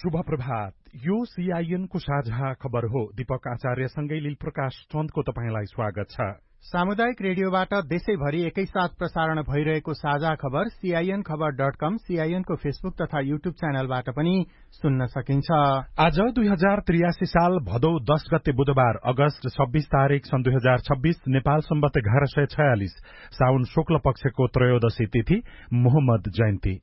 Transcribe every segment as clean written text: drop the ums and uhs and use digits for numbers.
शुभ प्रभात। यो सीआईएन को साझा खबर हो। दीपक आचार्यसँगै लील प्रकाश चन्दको तपाईंलाई स्वागत छ। सामुदायिक रेडियोबाट देशैभरि एकैसाथ प्रसारण भइरहेको साझा खबर CINखबर.com, CIN को फेसबुक तथा युट्युब च्यानलबाट पनि सुन्न सकिन्छ। आज 2083 साल भदौ 10 गते बुधबार, अगस्त 26 तारिक सन् 2026, नेपाल सम्वत 1146 साउन शुक्ल पक्षको त्रयोदशी तिथि, मोहम्मद जयन्ती।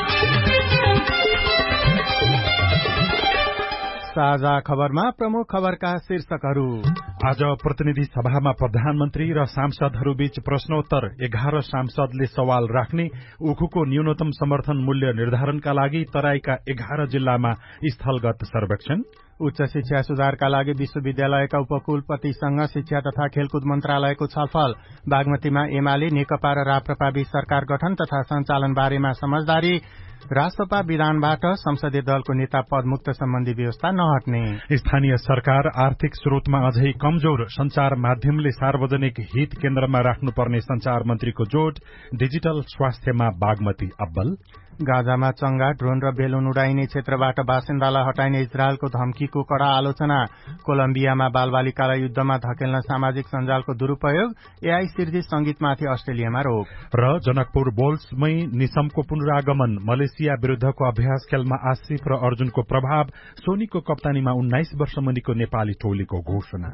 साझा खबरमा प्रमुख खबरका शीर्षकहरू। आज प्रतिनिधि सभामा प्रधानमन्त्री र सांसदहरूबीच प्रश्नोत्तर। 11 सांसदले सवाल राख्ने। उखुको न्यूनतम समर्थन मूल्य निर्धारणका लागि तराईका 11 जिल्लामा स्थलगत सर्वेक्षण। उच्च शिक्षा सुधारका लागि विश्वविद्यालयका उपकुलपतिसँग शिक्षा तथा खेलकुद मन्त्रालयको छलफल। बागमतीमा एमाले, नेकपा र राप्रपा बीच सरकार गठन तथा सञ्चालन बारेमा समझदारी। राष्ट्रपा विधानबाट संसदीय दलको नेता पदमुक्त सम्बन्धी व्यवस्था नहट्ने। स्थानीय सरकार आर्थिक स्रोतमा अझै कमजोर। संचार माध्यमले सार्वजनिक हित केन्द्रमा राख्नुपर्ने संचार मन्त्रीको जोड। डिजिटल स्वास्थ्यमा बागमती अब्बल। गाजामा चंगा, ड्रोन र बेलुन उडाइने क्षेत्रबाट बासिन्दालाई हटाइने इजरायलको धम्कीको कड़ा आलोचना। कोलम्बियामा बालबालिकालाई युद्धमा धकेल्न सामाजिक सञ्जालको दुरूपयोग। एआई सिर्जित संगीतमाथि अस्ट्रेलियामा रोक। र जनकपुर बोल्समै निशमको पुनरागमन। मलेसिया विरूद्धको अभ्यास खेलमा आसिफ र अर्जुनको प्रभाव। सोनीको कप्तानीमा 19 वर्ष मुनिको नेपाली टोलीको घोषणा।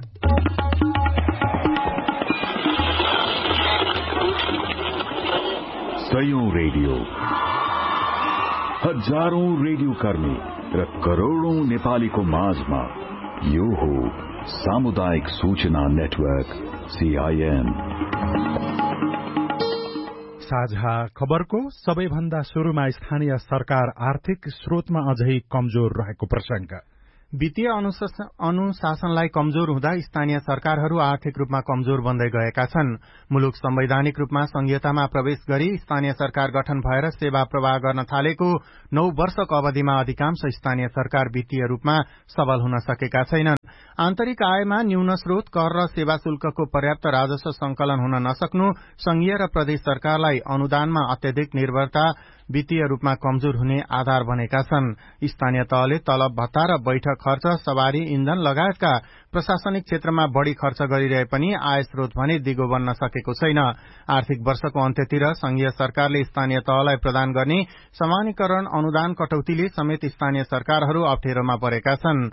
सयौं रेडियो, हजारौं रेडियो कर्मी र करोड़ौं नेपालीको माझमा यो हो सामुदायिक सूचना नेटवर्क CIN। साझा खबरको सबैभन्दा शुरूमा स्थानीय सरकार आर्थिक स्रोतमा अझै कमजोर रहेको प्रसंग। वित्तीय अनुशासनलाई कमजोर हुँदा स्थानीय सरकारहरू आर्थिक रूपमा कमजोर बन्दै गएका छन्। मुलुक संवैधानिक रूपमा संघीयतामा प्रवेश गरी स्थानीय सरकार गठन भएर सेवा प्रवाह गर्न थालेको 9 वर्षको अवधिमा अधिकांश स्थानीय सरकार वित्तीय रूपमा सबल हुन सकेका छैनन्। आन्तरिक आयमा न्यून स्रोत, कर र सेवा शुल्कको पर्याप्त राजस्व संकलन हुन नसक्नु, संघीय र प्रदेश सरकारलाई अनुदानमा अत्यधिक निर्भरता वित्तीय रूपमा कमजोर हुने आधार बनेका छन्। स्थानीय तहले तलब भत्ता र बैठक खर्च, सवारी, इन्धन लगायतका प्रशासनिक क्षेत्रमा बढ़ी खर्च गरिरहे पनि आय स्रोत भने दिगो बन्न सकेको छैन। आर्थिक वर्षको अन्त्यतिर संघीय सरकारले स्थानीय तहलाई प्रदान गर्ने समानीकरण अनुदान कटौतीले समेत स्थानीय सरकारहरू अप्ठ्यारोमा परेका छन्।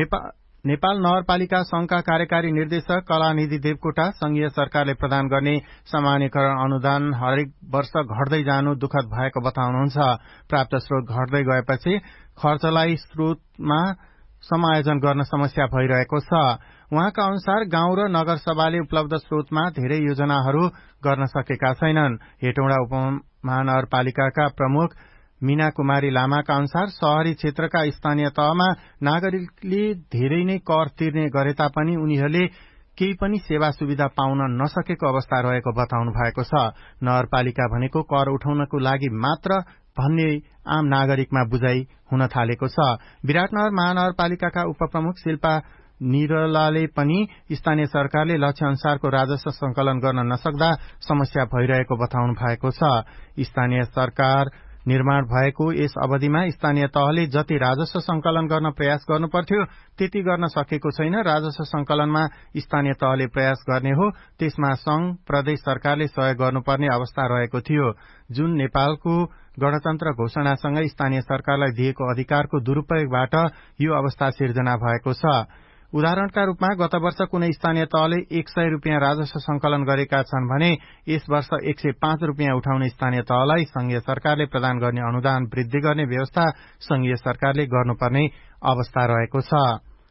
नेपाल नगरपालिका संघका कार्यकारी निर्देशक कलानिधि देवकोटा संघीय सरकारले प्रदान गर्ने समानीकरण अनुदान हरेक वर्ष घट्दै जानु दुःखद भएको बताउनुहुन्छ। प्राप्त स्रोत घट्दै गएपछि खर्चलाई स्रोतमा समायोजन गर्न समस्या भइरहेको छ। उहाँका अनुसार गाउँ र नगरसभाले उपलब्ध स्रोतमा धेरै योजनाहरू गर्न सकेका छैनन्। हेटौँडा उपमहानगरपालिकाका प्रमुख मीना कुमारी लामाका अनुसार शहरी क्षेत्रका स्थानीय तहमा नागरिकले धेरै नै कर तिर्ने गरे तापनि उनीहरूले केही पनि सेवा सुविधा पाउन नसकेको अवस्था रहेको बताउनु भएको छ। नगरपालिका भनेको कर उठाउनको लागि मात्र भन्ने आम नागरिकमा बुझाइ हुन थालेको छ। विराटनगर महानगरपालिकाका उपप्रमुख शिल्पा निरलाले पनि स्थानीय सरकारले लक्ष्य अनुसारको राजस्व संकलन गर्न नसक्दा समस्या भइरहेको बताउनु भएको छ। स्थानीय सरकार निर्माण भएको यस अवधिमा स्थानीय तहले जति राजस्व संकलन गर्न प्रयास गर्नुपर्थ्यो त्यति गर्न सकेको छैन। राजस्व संकलनमा स्थानीय तहले प्रयास गर्ने हो, त्यसमा संघ प्रदेश सरकारले सहयोग गर्नुपर्ने अवस्था रहेको थियो, जुन नेपालको गणतन्त्र घोषणासँगै स्थानीय सरकारलाई दिएको अधिकारको दुरूपयोगबाट यो अवस्था सिर्जना भएको छ। उदाहरणका रूपमा गत वर्ष कुनै स्थानीय तहले 100 रुपियाँ राजस्व संकलन गरेका छन् भने यस वर्ष 105 रुपियाँ उठाउने स्थानीय तहलाई संघीय सरकारले प्रदान गर्ने अनुदान वृद्धि गर्ने व्यवस्था संघीय सरकारले गर्नुपर्ने अवस्था रहेको छ।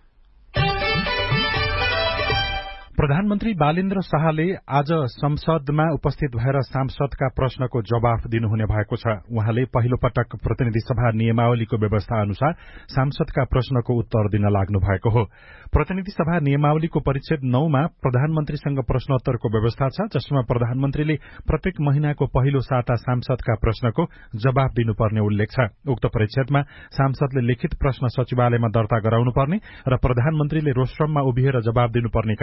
प्रधानमन्त्री बालेन्द्र शाहले आज संसदमा उपस्थित भएर सांसदका प्रश्नको जवाफ दिनुहुने भएको छ। उहाँले पहिलो पटक प्रतिनिधि सभा नियमावलीको व्यवस्था अनुसार सांसदका प्रश्नको उत्तर दिन लाग्नु भएको हो। प्रतिनिधि सभा नियमावलीको परिच्छेद 9 मा प्रधानमन्त्रीसँग प्रश्नोत्तरको व्यवस्था छ, जसमा प्रधानमन्त्रीले प्रत्येक महिनाको पहिलो साता सांसदका प्रश्नको जवाफ दिनुपर्ने उल्लेख छ। उक्त परिच्छेदमा सांसदले लिखित प्रश्न सचिवालयमा दर्ता गराउनुपर्ने र प्रधानमन्त्रीले रोस्ट्रममा उभिएर जवाफ दिनुपर्ने कार्यविधि छ।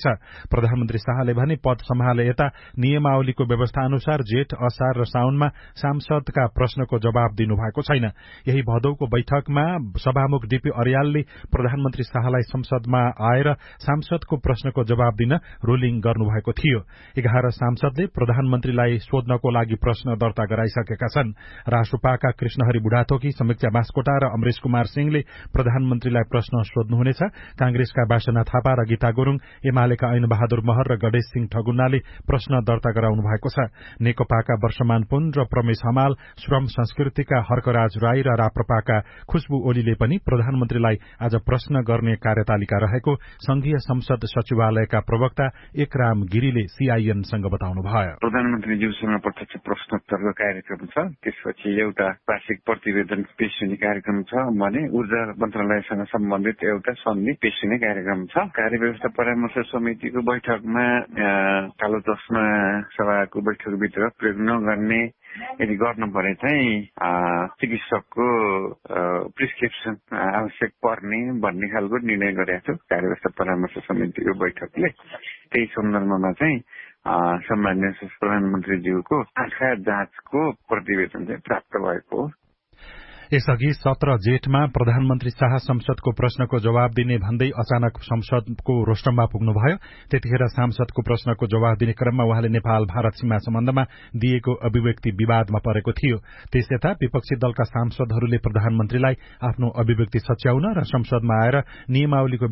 छ। प्रधानमन्त्री शाहले भने पद सम्हाले यता नियमावलीको व्यवस्था अनुसार जेठ, असार र साउनमा सांसदका प्रश्नको जवाब दिनुभएको छैन। यही भदौको बैठकमा सभामुख डीपी अर्यालले प्रधानमन्त्री शाहलाई संसदमा आएर सांसदको प्रश्नको जवाब दिन रुलिङ गर्नुभएको थियो। 11 सांसदले प्रधानमन्त्रीलाई सोध्नको लागि प्रश्न दर्ता गराइसकेका छन्। रासुपाका कृष्णहरि बुढाथोकी, समीक्षा बास्कोटा र अमरेश कुमार सिंहले प्रधानमन्त्रीलाई प्रश्न सोध्नुहुनेछ। कांग्रेसका बासना थापा र गीता गुरूङ, एमालेका ऐन बहादुर महर र गणेश सिंह ठगुन्नाले प्रश्न दर्ता गराउनु भएको छ। नेकपाका वर्षमान पुन र प्रमेश हमाल, श्रम संस्कृतिका हर्कराज राई र राप्रपाका खुशबु ओलीले पनि प्रधानमन्त्रीलाई आज प्रश्न गर्ने कार्यतालिका रहेको संघीय संसद सचिवालयका प्रवक्ता एकराम गिरीले सीआईएनसँग बताउनुभयो। प्रधानमन्त्रीज्यूसँग प्रत्यक्ष प्रश्नोत्तरको कार्यक्रम छ, त्यसपछि एउटा वार्षिक प्रतिवेदन पेश हुने कार्यक्रम छ भने ऊर्जा मन्त्रालयसँग सम्बन्धित एउटा सन्धि पेश हुने कार्यक्रम छ। कार्यव्यवस्था परामर्श समितिको बैठकमा कालो चस्मा सभाको बैठकभित्र प्रयोग नगर्ने, यदि गर्नु परे चाहिँ चिकित्सकको प्रिस्क्रिप्सन आवश्यक पर्ने भन्ने खालको निर्णय गरेको छु कार्यव्यवस्था परामर्श समितिको बैठकले। त्यही सन्दर्भमा चाहिँ सम्माननीय प्रधानमन्त्रीज्यूको आँखा जाँचको प्रतिवेदन चाहिँ प्राप्त भएको हो। यसअघि 17 जेठमा प्रधानमन्त्री शाह संसदको प्रश्नको जवाब दिने भन्दै अचानक संसदको रोस्टममा पुग्नुभयो। त्यतिखेर सांसदको प्रश्नको जवाब दिने क्रममा उहाँले नेपाल भारत सीमा सम्बन्धमा दिएको अभिव्यक्ति विवादमा परेको थियो। त्यसयता विपक्षी दलका सांसदहरूले प्रधानमन्त्रीलाई आफ्नो अभिव्यक्ति सच्याउन र संसदमा आएर नियमावलीको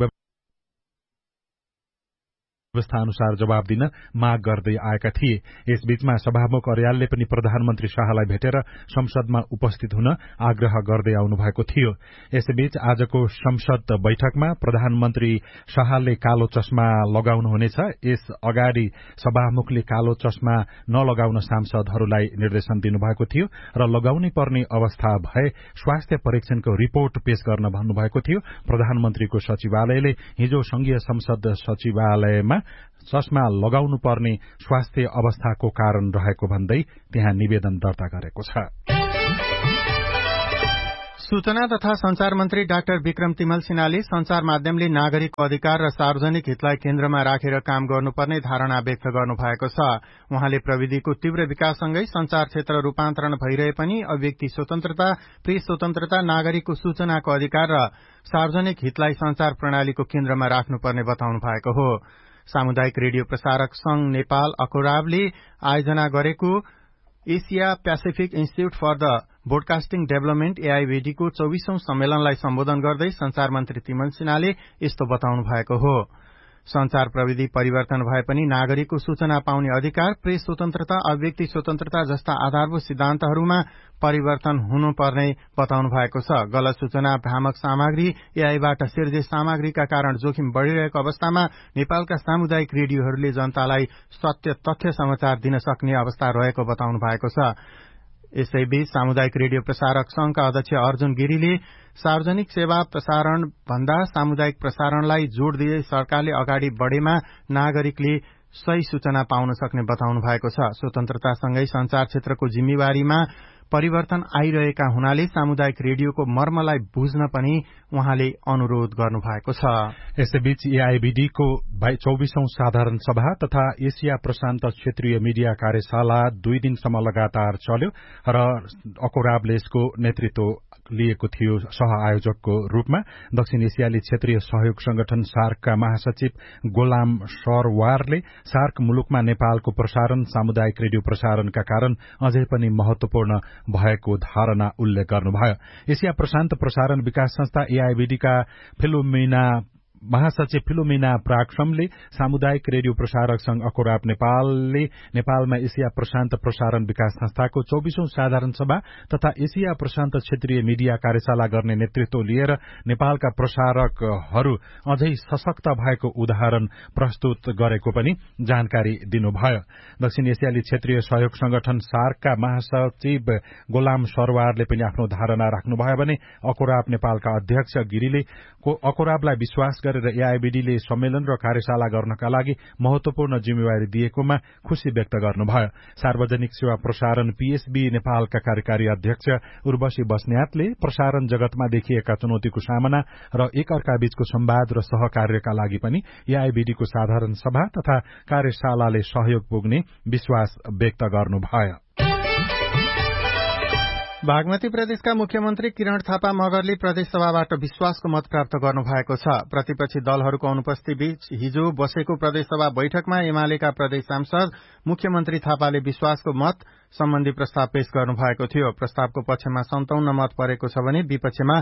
व्यवस्था अनुसार जवाब दिन माग गर्दै आएका थिए। यसबीचमा सभामुख अर्यालले पनि प्रधानमन्त्री शाहलाई भेटेर संसदमा उपस्थित हुन आग्रह गर्दै आउनु भएको थियो। यसबीच आजको संसद बैठकमा प्रधानमन्त्री शाहले कालो चस्मा लगाउनुहुनेछ। यस अगाडि सभामुखले कालो चस्मा नलगाउन सांसदहरूलाई निर्देशन दिनुभएको थियो र लगाउनै पर्ने अवस्था भए स्वास्थ्य परीक्षणको रिपोर्ट पेश गर्न भन्नुभएको थियो। प्रधानमन्त्रीको सचिवालयले हिजो संघीय संसद सचिवालयमा चस्मा लगाउनु पर्ने स्वास्थ्य अवस्थाको कारण रहेको भन्दै त्यहाँ निवेदन दर्ता गरेको छ। सूचना तथा संचार मन्त्री डाक्टर विक्रम तिमल सिन्हाले संचार माध्यमले नागरिक अधिकार र सार्वजनिक हितलाई केन्द्रमा राखेर काम गर्नुपर्ने धारणा व्यक्त गर्नु भएको छ। उहाँले प्रविधिको तीव्र विकाससँगै संचार क्षेत्र रूपान्तरण भइरहे पनि अभिव्यक्ति स्वतन्त्रता, प्रेस स्वतन्त्रता, नागरिकको सूचनाको अधिकार र सार्वजनिक हितलाई संचार प्रणालीको केन्द्रमा राख्नुपर्ने बताउनु भएको हो। सामुदायिक रेडियो प्रसारक संघ नेपाल अकोराबले आयोजना गरेको Asia Pacific institute for the broadcasting development AIBD को 24औं सम्मेलनलाई सम्बोधन गर्दै संचार मन्त्री तिमल सिन्हाले यस्तो बताउनु भएको हो। संचार प्रविधि परिवर्तन भए पनि नागरिकको सूचना पाउने अधिकार, प्रेस स्वतन्त्रता, अभिव्यक्ति स्वतन्त्रता जस्ता आधारभूत सिद्धान्तहरूमा परिवर्तन हुनुपर्ने बताउनु भएको छ। गलत सूचना, भ्रामक सामग्री, एआईबाट सिर्जे सामग्रीका कारण जोखिम बढ़िरहेको अवस्थामा नेपालका सामुदायिक रेडियोहरूले जनतालाई सत्य तथ्य समाचार दिन सक्ने अवस्था रहेको बताउनु भएको छ। यसैबीच सामुदायिक रेडियो प्रसारक संघका अध्यक्ष अर्जुन गिरीले सार्वजनिक सेवा प्रसारण भन्दा सामुदायिक प्रसारणलाई जोड़ दिँदै सरकारले अगाडि बढ़ेमा नागरिकले सही सूचना पाउन सक्ने बताउनु भएको छ। स्वतन्त्रतासँगै संचार क्षेत्रको जिम्मेवारीमा परिवर्तन आइरहेका हुनाले सामुदायिक रेडियोको मर्मलाई बुझ्न पनि उहाँले अनुरोध गर्नु भएको छ। यसैबीच एआईबीडीको 24औं साधारण सभा तथा एसिया प्रशान्त क्षेत्रीय मीडिया कार्यशाला 2 दिनसम्म लगातार चल्यो र अकोराबले यसको नेतृत्व लिएको थियो सह आयोजकको रूपमा। दक्षिण एसियाली क्षेत्रीय सहयोग संगठन सार्कका महासचिव गोलाम सरवारले सार्क मुलुकमा नेपालको प्रसारण सामुदायिक रेडियो प्रसारणका कारण अझै पनि महत्वपूर्ण भएको धारणा उल्लेख गर्नुभयो। एसिया प्रशान्त प्रसारण विकास संस्था एआईबीडीका महासचिव फिलोमिना प्राक्समले सामुदायिक रेडियो प्रसारक संघ अकोराब नेपालले नेपालमा एसिया प्रशान्त प्रसारण विकास संस्थाको 24औं साधारण सभा तथा एसिया प्रशान्त क्षेत्रीय मीडिया कार्यशाला गर्ने नेतृत्व लिएर नेपालका प्रसारकहरू अझै सशक्त भएको उदाहरण प्रस्तुत गरेको पनि जानकारी दिनुभयो। दक्षिण एसियाली क्षेत्रीय सहयोग संगठन सार्कका महासचिव गोलाम सरवारले पनि आफ्नो धारणा राख्नुभयो भने अकोराब नेपालका अध्यक्ष गिरीले अकोराबलाई विश्वास गरेर एआईबीडीले सम्मेलन र कार्यशाला गर्नका लागि महत्वपूर्ण जिम्मेवारी दिएकोमा खुशी व्यक्त गर्नुभयो। सार्वजनिक सेवा प्रसारण पीएसबी नेपालका कार्यकारी अध्यक्ष उर्वशी बस्नेतले प्रसारण जगतमा देखिएका चुनौतीको सामना र एकअर्का बीचको संवाद र सहकार्यका लागि पनि एआईबीडीको साधारण सभा तथा कार्यशालाले सहयोग पुग्ने विश्वास व्यक्त गर्नुभयो। बागमती प्रदेशका मुख्यमन्त्री किरण थापा मगरले प्रदेशसभाबाट विश्वासको मत प्राप्त गर्नु भएको छ। प्रतिपक्षी दलहरूको अनुपस्थिति बीच हिजो बसेको प्रदेशसभा बैठकमा एमालेका प्रदेश सांसद मुख्यमन्त्री थापाले विश्वासको मत सम्बन्धी प्रस्ताव पेश गर्नु भएको थियो। प्रस्तावको पक्षमा 57 मत परेको छ भने विपक्षमा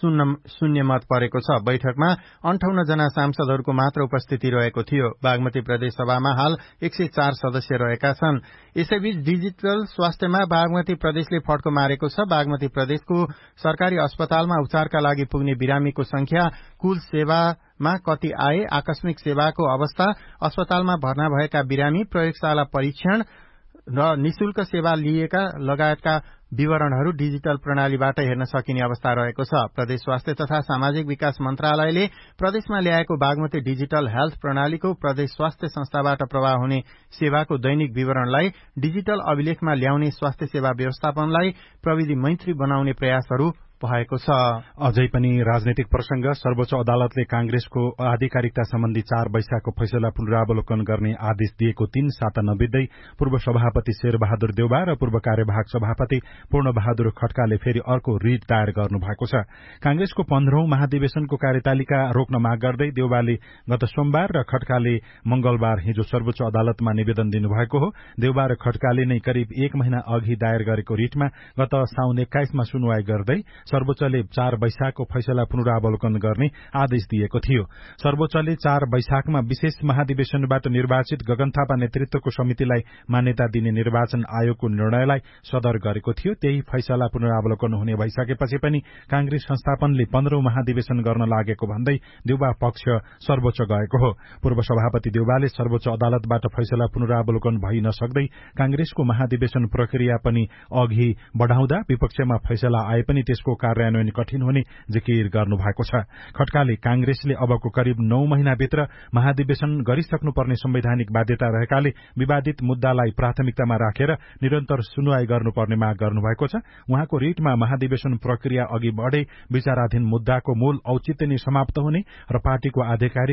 0 मत परेको छ। बैठकमा 58 जना सांसदहरूको मात्र उपस्थिति रहेको थियो। बागमती प्रदेशसभामा हाल 104 सदस्य रहेका छन्। यसैबीच डिजिटल स्वास्थ्यमा बागमती प्रदेशले फड्को मारेको छ। बागमती प्रदेशको सरकारी अस्पतालमा उपचारका लागि पुग्ने बिरामीको संख्या, कुल सेवामा कति आए, आकस्मिक सेवाको अवस्था, अस्पतालमा भर्ना भएका बिरामी, प्रयोगशाला परीक्षण र निशुल्क सेवा लिएका लगायतका विवरणहरू डिजिटल प्रणालीबाट हेर्न सकिने अवस्था रहेको छ। प्रदेश स्वास्थ्य तथा सामाजिक विकास मन्त्रालयले प्रदेशमा ल्याएको बागमती डिजिटल हेल्थ प्रणालीको प्रदेश स्वास्थ्य संस्थाबाट प्रवाह हुने सेवाको दैनिक विवरणलाई डिजिटल अभिलेखमा ल्याउने स्वास्थ्य सेवा व्यवस्थापनलाई प्रविधि मैत्री बनाउने प्रयासहरू भएको छ। अझै पनि राजनैतिक प्रसंग। सर्वोच्च अदालतले कांग्रेसको आधिकारिकता सम्बन्धी 4 वैशाखको फैसला पुनरावलोकन गर्ने आदेश दिएको 3 साता नबित्दै पूर्व सभापति शेरबहादुर देउबा र पूर्व कार्यवाहक सभापति पूर्णबहादुर खड्काले फेरि अर्को रिट दायर गर्नु भएको छ। कांग्रेसको 15औं महाधिवेशनको कार्यतालिका रोक्न माग गर्दै देउबाले गत सोमबार र खड्काले मंगलबार हिजो सर्वोच्च अदालतमा निवेदन दिनुभएको हो। देउबा र खड्काले नै करिब 1 महिना अघि दायर गरेको रिटमा गत साउन 21 मा सुनवाई गर्दै सर्वोच्चले 4 वैशाखको फैसला पुनरावलोकन गर्ने आदेश दिएको थियो। सर्वोच्चले 4 वैशाखमा विशेष महाधिवेशनबाट निर्वाचित गगन थापा नेतृत्वको समितिलाई मान्यता दिने निर्वाचन आयोगको निर्णयलाई सदर गरेको थियो। त्यही फैसला पुनरावलोकन हुने भइसकेपछि पनि कांग्रेस संस्थापनले 15औं महाधिवेशन गर्न लागेको भन्दै देउबा पक्ष सर्वोच्च गएको हो। पूर्व सभापति देउबाले सर्वोच्च अदालतबाट फैसला पुनरावलोकन भइ नसक्दै कांग्रेसको महाधिवेशन प्रक्रिया पनि अघि बढ़ाउँदा विपक्षमा फैसला आए पनि त्यसको कार्यान्वयन कठिन हुने जिकिर गर्नु भएको छ। खड्काले कांग्रेसले अबको करिब 9 महिनाभित्र महाधिवेशन गरिसक्नुपर्ने संवैधानिक बाध्यता रहेकाले विवादित मुद्दालाई प्राथमिकतामा राखेर निरन्तर सुनवाई गर्नुपर्ने माग गर्नुभएको छ। उहाँको रिटमा महाधिवेशन प्रक्रिया अघि बढ़े विचाराधीन मुद्दाको मूल औचित्य नै समाप्त हुने र पार्टीको आधिकारिक